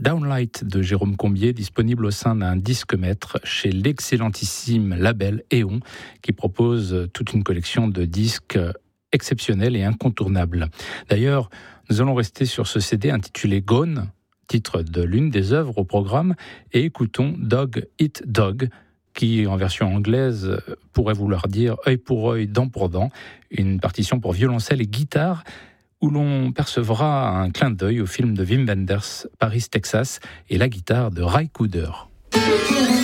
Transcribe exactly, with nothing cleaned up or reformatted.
Downlight de Jérôme Combier, disponible au sein d'un disque-maître chez l'excellentissime label Éon, qui propose toute une collection de disques exceptionnels et incontournables. D'ailleurs, nous allons rester sur ce C D intitulé Gone, titre de l'une des œuvres au programme, et écoutons Dog Eat Dog, qui en version anglaise pourrait vouloir dire œil pour œil, dent pour dent, une partition pour violoncelle et guitare où l'on percevra un clin d'œil au film de Wim Wenders, Paris, Texas, et la guitare de Ry Cooder.